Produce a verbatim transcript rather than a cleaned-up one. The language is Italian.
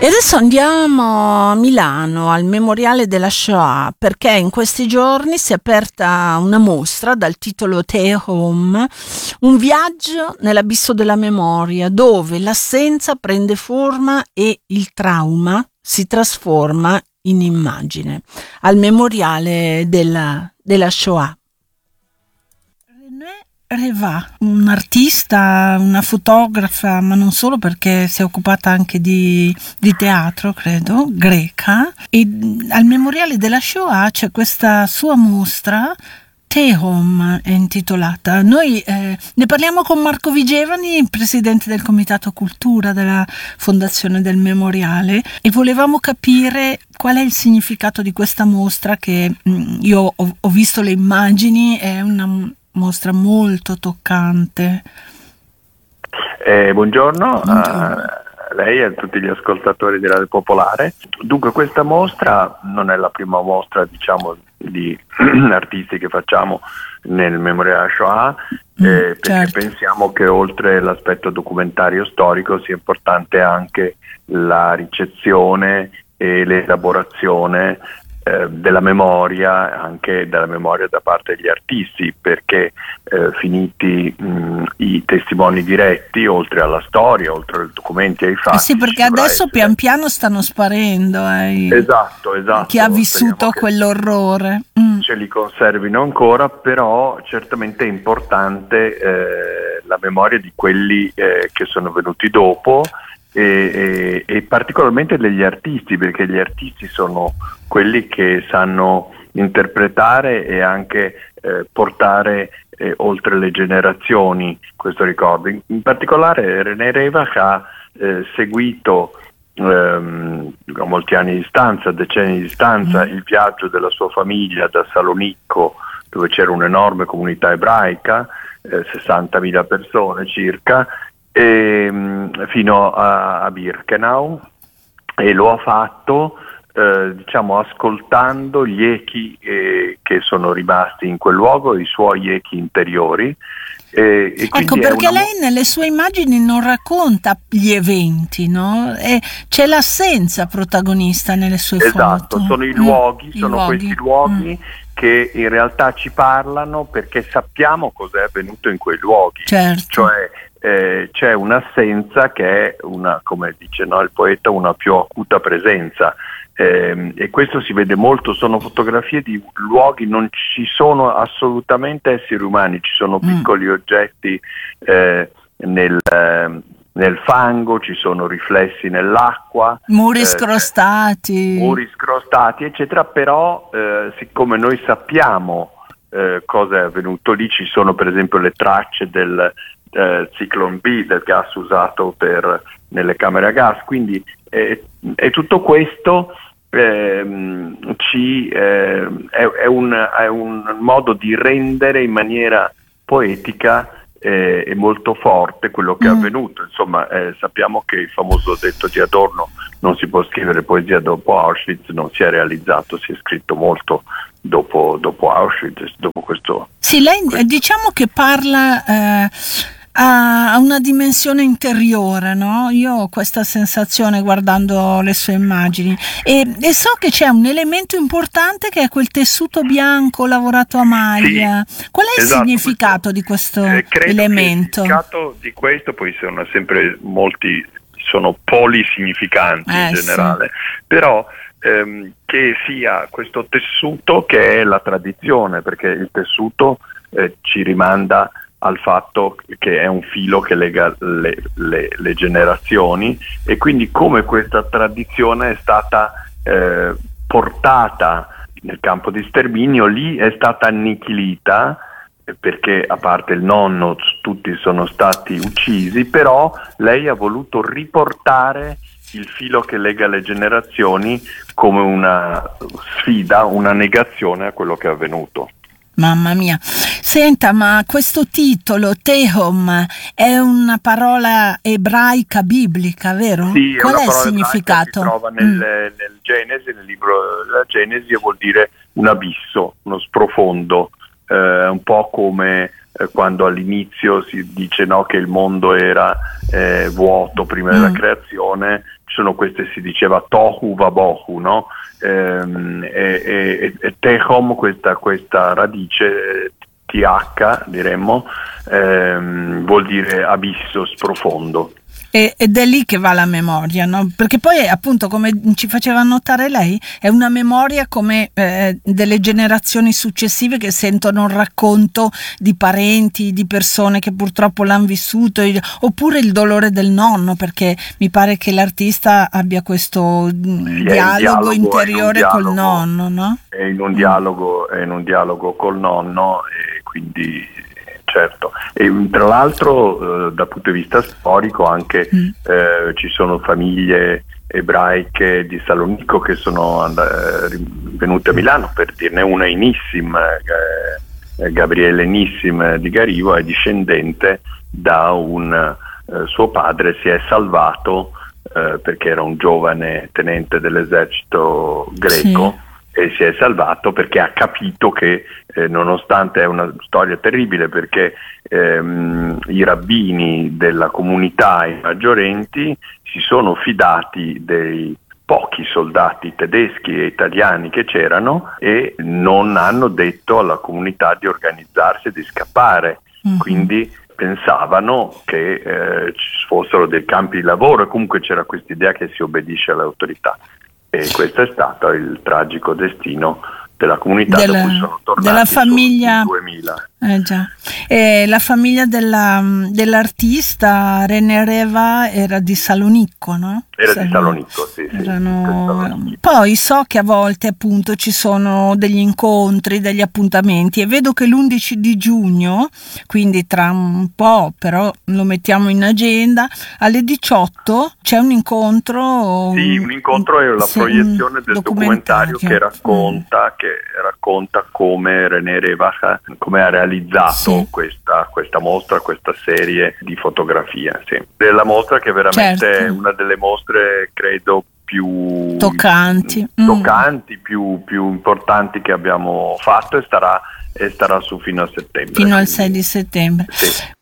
E adesso andiamo a Milano, al Memoriale della Shoah, perché in questi giorni si è aperta una mostra dal titolo Tehom, un viaggio nell'abisso della memoria, dove l'assenza prende forma e il trauma si trasforma in immagine, al Memoriale della, della Shoah. Reva, un'artista, una fotografa, ma non solo, perché si è occupata anche di, di teatro, credo, greca, e al Memoriale della Shoah c'è questa sua mostra, Tehom è intitolata. Noi eh, ne parliamo con Marco Vigevani, presidente del Comitato Cultura della Fondazione del Memoriale, e volevamo capire qual è il significato di questa mostra che mh, io ho, ho visto le immagini, è una mostra molto toccante. Eh, buongiorno, buongiorno a lei e a tutti gli ascoltatori di Radio Popolare. Dunque, questa mostra non è la prima mostra, diciamo, di artisti che facciamo nel Memoriale Shoah, mm, eh, perché certo. pensiamo che oltre l'aspetto documentario storico sia importante anche la ricezione e l'elaborazione Eh, della memoria, anche della memoria da parte degli artisti, perché eh, finiti mh, i testimoni diretti, oltre alla storia, oltre ai documenti e ai fatti. Eh sì, perché adesso essere... pian piano stanno sparendo eh, esatto, esatto. chi ha vissuto quell'orrore. Mm. Ce li conservino ancora, però certamente è importante eh, la memoria di quelli eh, che sono venuti dopo. E, e, e particolarmente degli artisti, perché gli artisti sono quelli che sanno interpretare e anche eh, portare eh, oltre le generazioni questo ricordo. In, in particolare René Revach ha eh, seguito ehm, a molti anni di distanza, decenni di distanza, il viaggio della sua famiglia da Salonicco, dove c'era un'enorme comunità ebraica, eh, sessantamila persone circa, E, fino a, a Birkenau, e lo ha fatto eh, diciamo ascoltando gli echi eh, che sono rimasti in quel luogo, i suoi echi interiori. E, e ecco perché una... lei nelle sue immagini non racconta gli eventi, no? E c'è l'assenza protagonista nelle sue esatto, foto. sono i luoghi, mm, sono i questi luoghi. luoghi mm. che in realtà ci parlano, perché sappiamo cos'è avvenuto in quei luoghi, certo. Cioè eh, c'è un'assenza che è una, come dice no, il poeta, una più acuta presenza, eh, e questo si vede molto. Sono fotografie di luoghi, non ci sono assolutamente esseri umani, ci sono piccoli mm. oggetti eh, nel, eh, nel fango, ci sono riflessi nell'acqua, muri eh, scrostati, muri scrostati eccetera, però eh, siccome noi sappiamo eh, cosa è avvenuto lì, ci sono per esempio le tracce del eh, Zyklon B, del gas usato per nelle camere a gas, quindi eh, e tutto questo ehm, ci eh, è, è, un, è un modo di rendere in maniera poetica eh, e molto forte quello che mm. è avvenuto. Insomma, eh, sappiamo che il famoso detto di Adorno, non si può scrivere poesia dopo Auschwitz, non si è realizzato, si è scritto molto dopo, dopo Auschwitz, dopo questo. Sì, lei questo. diciamo che parla eh, a una dimensione interiore, no? Io ho questa sensazione guardando le sue immagini e, e so che c'è un elemento importante che è quel tessuto bianco lavorato a maglia. Sì, qual è esatto, il significato questo, di questo eh, credo elemento? Che il significato di questo, poi sono sempre molti, sono polisignificanti eh, in generale, sì. però ehm, che sia questo tessuto che è la tradizione, perché il tessuto eh, ci rimanda al fatto che è un filo che lega le, le, le generazioni, e quindi come questa tradizione è stata eh, portata nel campo di sterminio, lì è stata annichilita, perché a parte il nonno tutti sono stati uccisi, però lei ha voluto riportare il filo che lega le generazioni come una sfida, una negazione a quello che è avvenuto. Mamma mia, senta, ma questo titolo Tehom è una parola ebraica biblica, vero? Sì, qual è, è il significato? Si trova nel, mm. nel Genesi, nel libro della Genesi, e vuol dire un abisso, uno sprofondo, eh, un po' come eh, quando all'inizio si dice, no, che il mondo era eh, vuoto prima della Mm. creazione, ci sono queste, si diceva tohu vabohu, no? Ehm, e, e, e tehom, questa, questa radice th diremmo, ehm, vuol dire abisso, sprofondo. E- ed è lì che va la memoria, no? Perché poi, appunto, come ci faceva notare lei, è una memoria come eh, delle generazioni successive che sentono il racconto di parenti, di persone che purtroppo l'hanno vissuto, il- oppure il dolore del nonno, perché mi pare che l'artista abbia questo mm, Sì, è in dialogo dialogo, è in un interiore col dialogo, nonno, no? è in un Mm. dialogo, è in un dialogo col nonno, e quindi certo. E tra l'altro eh, dal punto di vista storico anche Mm. eh, ci sono famiglie ebraiche di Salonicco che sono and- eh, venute a Milano, per dirne una, in Nissim, eh, Gabriele Nissim di Garivo è discendente da un eh, suo padre, si è salvato eh, perché era un giovane tenente dell'esercito greco. Sì. E si è salvato perché ha capito che eh, nonostante è una storia terribile, perché ehm, i rabbini della comunità, i maggiorenti, si sono fidati dei pochi soldati tedeschi e italiani che c'erano e non hanno detto alla comunità di organizzarsi e di scappare. Mhm. Quindi pensavano che eh, ci fossero dei campi di lavoro, e comunque c'era questa idea che si obbedisce alle autorità. E questo è stato il tragico destino della comunità, Della- da cui sono tornati della solo famiglia- in duemila. Eh già. E la famiglia della, dell'artista René Reva era di Salonicco, no? Era Sal- di Salonicco, sì, sì. Erano- Salonico. Poi so che a volte appunto ci sono degli incontri, degli appuntamenti, e vedo che l'undici di giugno, quindi tra un po', però lo mettiamo in agenda, alle diciotto c'è un incontro. Sì, un incontro è la sì, un proiezione del documentario che Mm. racconta, che racconta come René Reva come ha realizzato Sì. questa, questa mostra, questa serie di fotografie. Sì. Della mostra che veramente Certo. è una delle mostre, credo, più Toccanti. Mm. toccanti, più, più importanti che abbiamo fatto, e starà, e starà su fino a settembre. Fino al quindi- sei di settembre. Sì.